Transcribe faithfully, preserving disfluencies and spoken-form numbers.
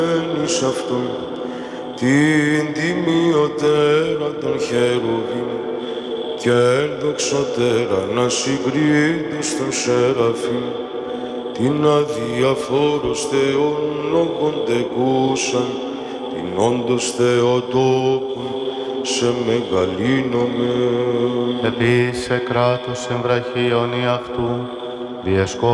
Σ' αυτόν την τιμιωτέρα των χερουβίμ και δοξωτέρα να συγκρίνει στον Σεραφείμ την αδιαφόρος Θεόν λογοντεκούσαν την όντως Θεοτόπων σε μεγαλύνομαι. Επί σε κράτος εμβραχίωνη αυτού διεσκό